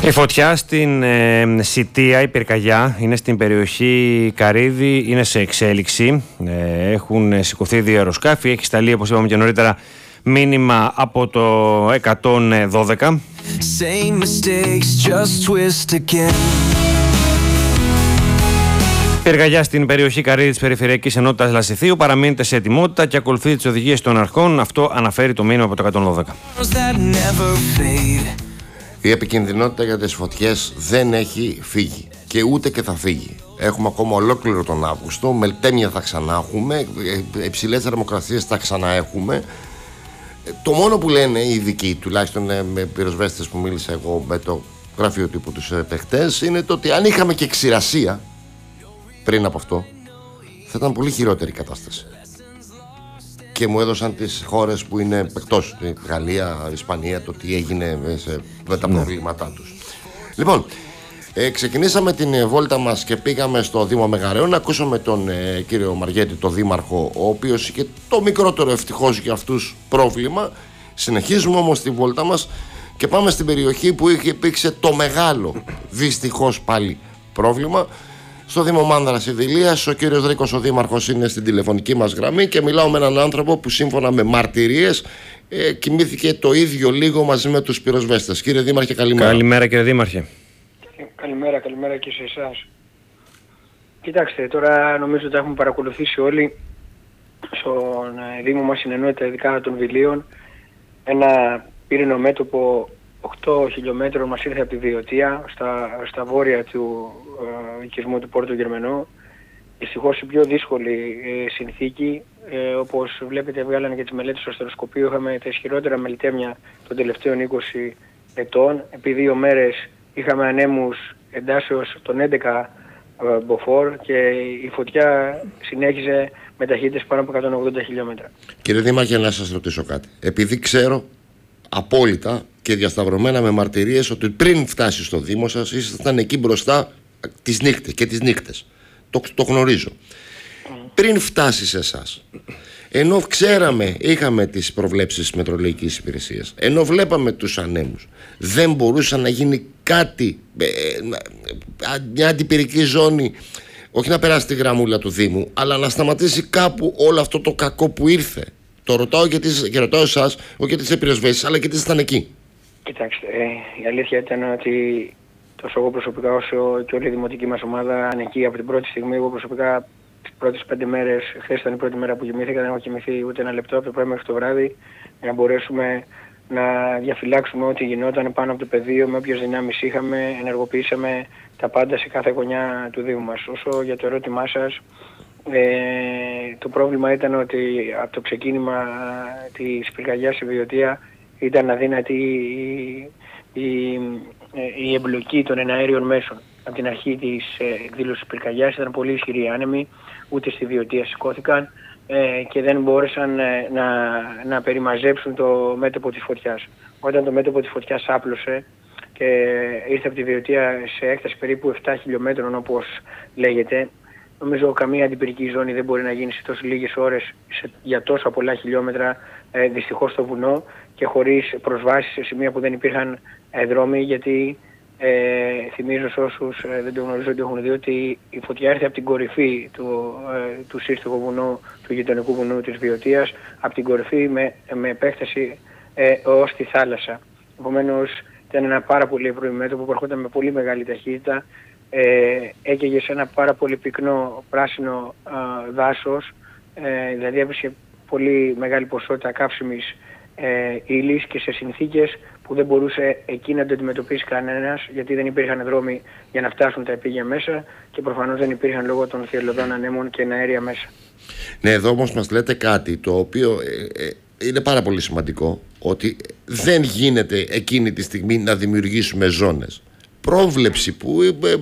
Η φωτιά στην Σιτία, η πυρκαγιά, είναι στην περιοχή Καρύδη, είναι σε εξέλιξη. Έχουν σηκωθεί 2 αεροσκάφη, έχει σταλεί, όπως είπαμε και νωρίτερα, μήνυμα από το 112. Πυρκαγιά στην περιοχή Καρύδη της Περιφερειακής Ενότητας Λασιθίου παραμείνεται σε ετοιμότητα και ακολουθεί τις οδηγίες των αρχών. Αυτό αναφέρει το μήνυμα από το 112. Η επικινδυνότητα για τις φωτιές δεν έχει φύγει και ούτε και θα φύγει. Έχουμε ακόμα ολόκληρο τον Αύγουστο, μελτέμια θα ξανά έχουμε, υψηλές θερμοκρασίες θα ξανά έχουμε. Το μόνο που λένε οι ειδικοί, τουλάχιστον με πυροσβέστες που μίλησα εγώ με το γραφείο τύπου τους χτες, είναι το ότι αν είχαμε και ξηρασία πριν από αυτό, θα ήταν πολύ χειρότερη η κατάσταση. Και μου έδωσαν τις χώρες που είναι εκτός, η Γαλλία, η Ισπανία, το τι έγινε με τα προβλήματά τους. Λοιπόν, ξεκινήσαμε την βόλτα μας και πήγαμε στο Δήμο Μεγαρέων να ακούσαμε τον κύριο Μαριέτη, τον δήμαρχο, ο οποίος είχε το μικρότερο ευτυχώς για αυτούς πρόβλημα. Συνεχίζουμε όμως τη βόλτα μας και πάμε στην περιοχή που υπήρξε το μεγάλο, δυστυχώς πάλι, πρόβλημα. Στο Δήμο Μάνδρας Ιδηλίας, ο κύριος Ρίκος, ο δήμαρχος, είναι στην τηλεφωνική μας γραμμή και μιλάω με έναν άνθρωπο που σύμφωνα με μαρτυρίες κοιμήθηκε το ίδιο λίγο μαζί με τους πυροσβέστες. Κύριε Δήμαρχε, καλημέρα. Καλημέρα, κύριε Δήμαρχε. Καλημέρα και σε εσάς. Κοιτάξτε, τώρα νομίζω ότι έχουμε παρακολουθήσει όλοι στον Δήμο μας στην ενότητα ειδικά των Βιλίων ένα πύρινο μέτωπο 8 χιλιόμετρων μας ήρθε από τη Βιωτία στα βόρεια του οικισμού του Πόρτου Γερμενό. Δυστυχώς η πιο δύσκολη συνθήκη, όπως βλέπετε βγάλανε και τις μελέτες στο αστεροσκοπείο, είχαμε τα ισχυρότερα μελτέμια των τελευταίων 20 ετών. Επί 2 μέρες είχαμε ανέμους εντάσεως των 11 μποφόρ και η φωτιά συνέχιζε με ταχύτητες πάνω από 180 χιλιόμετρα. Κύριε Δήμαρχε, να σας ρωτήσω κάτι. Επειδή ξέρω απόλυτα και διασταυρωμένα με μαρτυρίες ότι πριν φτάσει στο Δήμο σας ήσασταν εκεί μπροστά τις νύχτες και τις νύχτες. Το γνωρίζω. Πριν φτάσει σε εσάς, ενώ ξέραμε, είχαμε τις προβλέψεις της Μετρολογικής Υπηρεσίας, ενώ βλέπαμε τους ανέμους, δεν μπορούσε να γίνει κάτι, μια αντιπυρική ζώνη, όχι να περάσει τη γραμμούλα του Δήμου, αλλά να σταματήσει κάπου όλο αυτό το κακό που ήρθε? Το ρωτάω και ρωτάω εσάς, όχι γιατί είστε πυροσβέστες, αλλά γιατί ήσασταν εκεί. Κοιτάξτε, η αλήθεια ήταν ότι τόσο εγώ προσωπικά όσο και όλη η δημοτική μας ομάδα ανεκεί από την πρώτη στιγμή. Εγώ προσωπικά τις πρώτες 5 μέρες, χθες ήταν η πρώτη μέρα που κοιμήθηκα, δεν έχω κοιμηθεί ούτε ένα λεπτό από το πρωί μέχρι το βράδυ, για να μπορέσουμε να διαφυλάξουμε ό,τι γινόταν πάνω από το πεδίο, με όποιες δυνάμεις είχαμε, ενεργοποιήσαμε τα πάντα σε κάθε γωνιά του Δήμου μας. Όσο για το ερώτημά σας, το πρόβλημα ήταν ότι από το ξεκίνημα της πυρκαγιάς στη Βιωτία ήταν αδύνατη η εμπλοκή των εναέριων μέσων. Από την αρχή της εκδήλωσης πυρκαγιάς ήταν πολύ ισχυροί άνεμοι, ούτε στη Βιωτία σηκώθηκαν και δεν μπόρεσαν να περιμαζέψουν το μέτωπο της φωτιάς. Όταν το μέτωπο της φωτιάς άπλωσε και ήρθε από τη Βιωτία σε έκταση περίπου 7 χιλιόμετρων όπως λέγεται, νομίζω καμία αντιπυρική ζώνη δεν μπορεί να γίνει σε τόσο λίγες ώρες για τόσα πολλά χιλιόμετρα, δυστυχώς στο βουνό και χωρίς προσβάσεις σε σημεία που δεν υπήρχαν δρόμοι, γιατί θυμίζω σε όσους δεν το γνωρίζουν ότι έχουν δει ότι η φωτιά έρθει από την κορυφή του σύστοχου βουνού, του γειτονικού βουνού της Βιωτίας, από την κορυφή με επέκταση ως τη θάλασσα. Επομένως ήταν ένα πάρα πολύ ευρύ μέτωπο που ερχόταν με πολύ μεγάλη ταχύτητα, έκαιγε σε ένα πάρα πολύ πυκνό πράσινο δάσος, δηλαδή έβρισκε πολύ μεγάλη ποσότητα καύσιμης ύλης και σε συνθήκες που δεν μπορούσε εκεί να το αντιμετωπίσει κανένας, γιατί δεν υπήρχαν δρόμοι για να φτάσουν τα επίγεια μέσα και προφανώς δεν υπήρχαν λόγω των θυελλωδών ανέμων και αέρια μέσα. Ναι, εδώ όμως μας λέτε κάτι το οποίο είναι πάρα πολύ σημαντικό, ότι δεν γίνεται εκείνη τη στιγμή να δημιουργήσουμε ζώνες. Πρόβλεψη που